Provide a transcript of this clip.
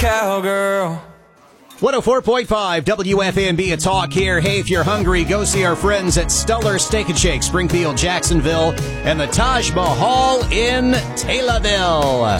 cowgirl. 104.5 WFNB, a talk here. Hey, if you're hungry, go see our friends at Stuller Steak and Shake, Springfield, Jacksonville, and the Taj Mahal in Taylorville.